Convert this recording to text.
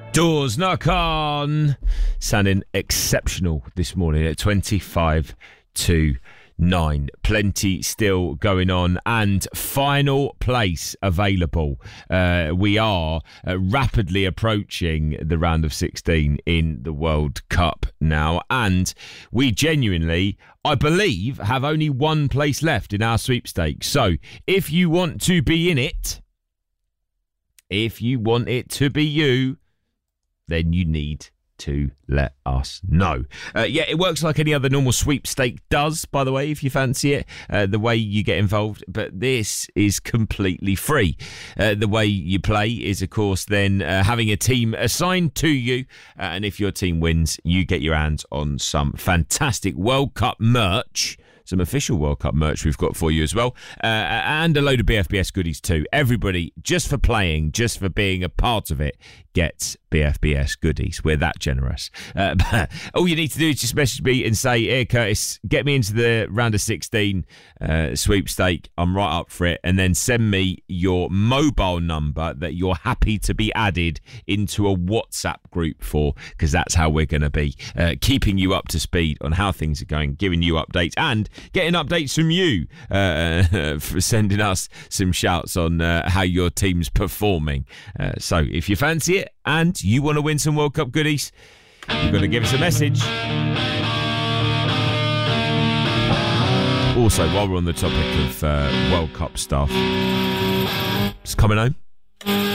Doors knock on. Sounding exceptional this morning at 25 to 9. Plenty still going on, and final place available. We are rapidly approaching the round of 16 in the World Cup now, and we genuinely, I believe, have only one place left in our sweepstakes. So if you want to be in it, if you want it to be you, then you need to let us know. It works like any other normal sweepstake does, by the way, if you fancy it, the way you get involved, but this is completely free. The way you play is, of course, then having a team assigned to you, and if your team wins, you get your hands on some fantastic World Cup merch. Some official World Cup merch we've got for you as well, and a load of BFBS goodies too. Everybody, just for playing, just for being a part of it, gets BFBS goodies. We're that generous. All you need to do is just message me and say, "Here, Curtis, get me into the round of 16 sweepstake. I'm right up for it." And then send me your mobile number that you're happy to be added into a WhatsApp group for, because that's how we're going to be keeping you up to speed on how things are going, giving you updates, and getting updates from you for sending us some shouts on how your team's performing. So if you fancy it and you want to win some World Cup goodies, you've got to give us a message. Also, while we're on the topic of World Cup stuff, it's coming home.